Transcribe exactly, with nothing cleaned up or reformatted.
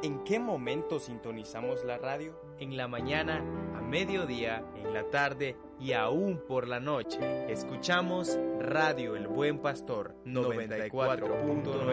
¿En qué momento sintonizamos la radio? En la mañana, a mediodía, en la tarde y aún por la noche. Escuchamos Radio El Buen Pastor noventa y cuatro punto nueve.